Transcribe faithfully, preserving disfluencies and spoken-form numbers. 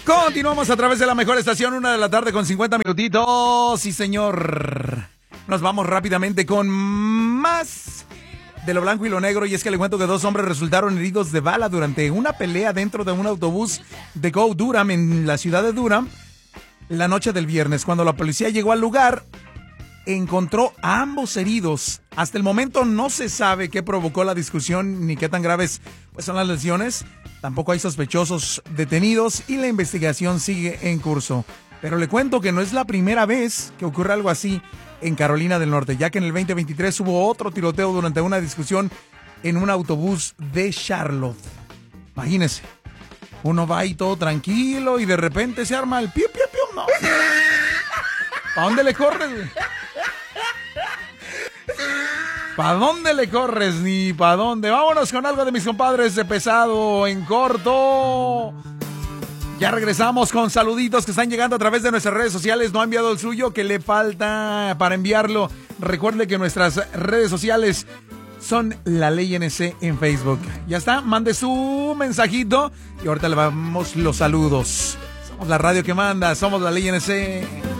Continuamos a través de la mejor estación, una de la tarde con cincuenta minutitos. Sí, señor. Nos vamos rápidamente con más de lo blanco y lo negro. Y es que le cuento que dos hombres resultaron heridos de bala durante una pelea dentro de un autobús de Go Durham en la ciudad de Durham la noche del viernes. Cuando la policía llegó al lugar, encontró a ambos heridos. Hasta el momento no se sabe qué provocó la discusión ni qué tan graves pues, son las lesiones. Tampoco hay sospechosos detenidos y la investigación sigue en curso. Pero le cuento que no es la primera vez que ocurre algo así en Carolina del Norte, ya que en el veinte veintitrés hubo otro tiroteo durante una discusión en un autobús de Charlotte. Imagínese, uno va ahí todo tranquilo y de repente se arma el piu, piu, piu, no. ¿Para dónde le corres, güey? ¿Para dónde le corres? Ni para dónde. Vámonos con algo de mis compadres de Pesado en corto. Ya regresamos con saluditos que están llegando a través de nuestras redes sociales. No ha enviado el suyo, que le falta para enviarlo. Recuerde que nuestras redes sociales son La Ley N C en Facebook. Ya está, mande su mensajito y ahorita le vamos los saludos. Somos la radio que manda, somos La Ley N C.